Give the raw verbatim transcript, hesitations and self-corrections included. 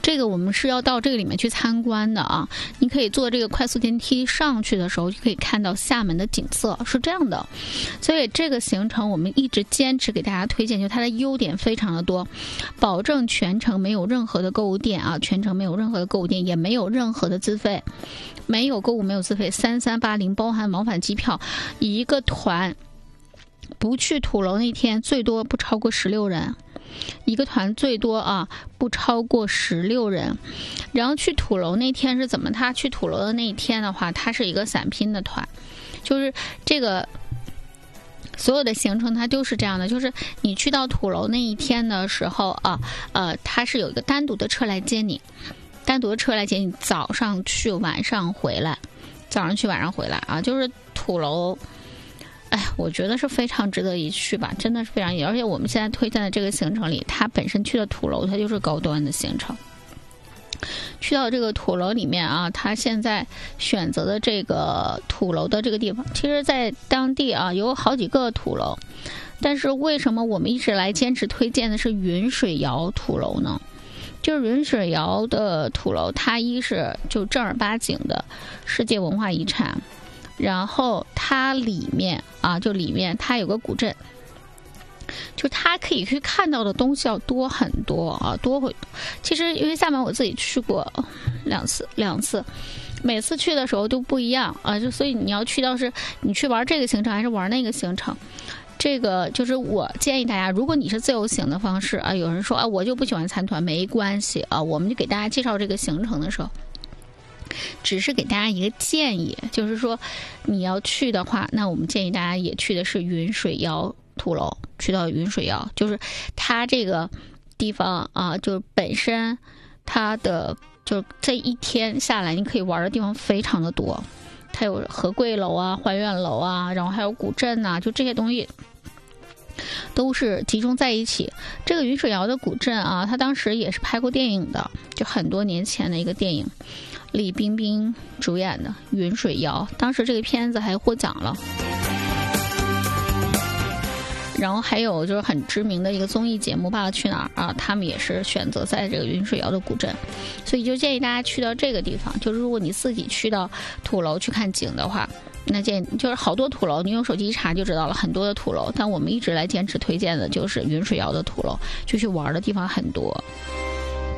这个我们是要到这个里面去参观的啊。你可以坐这个快速电梯上去的时候，就可以看到厦门的景色，是这样的。所以这个行程我们一直坚持给大家推荐，就它的优点非常的多，保证全程没有任何的购物店啊，全程没有任何的购物店，也没有任何的自费，没有购物，没有自费，三三八零包含往返机票，一个团不去土楼那天最多不超过十六人，一个团最多啊不超过十六人。然后去土楼那天是怎么？他去土楼的那一天的话，它是一个散拼的团，就是这个所有的行程它都是这样的，就是你去到土楼那一天的时候啊，呃，它是有一个单独的车来接你，单独的车来接你，早上去晚上回来，早上去晚上回来啊，就是土楼。哎，我觉得是非常值得一去吧，真的是非常，而且我们现在推荐的这个行程里，它本身去的土楼，它就是高端的行程。去到这个土楼里面啊，它现在选择的这个土楼的这个地方，其实在当地啊有好几个土楼，但是为什么我们一直来坚持推荐的是云水谣土楼呢？就是云水谣的土楼，它一是就正儿八经的世界文化遗产。然后它里面啊，就里面它有个古镇，就它可以去看到的东西要多很多啊，多会。其实因为厦门我自己去过两次，两次，每次去的时候都不一样啊，就所以你要去到是你去玩这个行程还是玩那个行程。这个就是我建议大家，如果你是自由行的方式啊，有人说啊我就不喜欢参团，没关系啊，我们就给大家介绍这个行程的时候。只是给大家一个建议，就是说你要去的话，那我们建议大家也去的是云水谣土楼，去到云水谣，就是它这个地方啊，就本身它的就这一天下来，你可以玩的地方非常的多，它有和贵楼啊、还愿楼啊，然后还有古镇呐、啊，就这些东西。都是集中在一起。这个云水谣的古镇啊，它当时也是拍过电影的，就很多年前的一个电影，李冰冰主演的《云水谣》，当时这个片子还获奖了。然后还有就是很知名的一个综艺节目《爸爸去哪儿》啊，他们也是选择在这个云水谣的古镇，所以就建议大家去到这个地方。就是如果你自己去到土楼去看景的话，那建议就是好多土楼，你用手机一查就知道了，很多的土楼。但我们一直来坚持推荐的就是云水谣的土楼，就去玩的地方很多。